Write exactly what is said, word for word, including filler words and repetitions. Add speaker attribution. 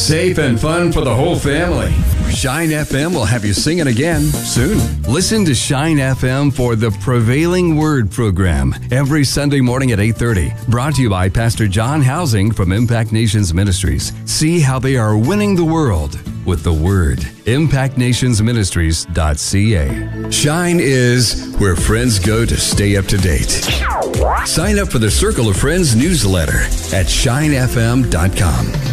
Speaker 1: safe and fun for the whole family. Shine F M will have you singing again soon. Listen to Shine F M for the Prevailing Word program every Sunday morning at eight thirty. Brought to you by Pastor John Housing from Impact Nations Ministries. See how they are winning the world with the Word. impact nations ministries dot c a. Shine is where friends go to stay up to date. Sign up for the Circle of Friends newsletter at shine f m dot com.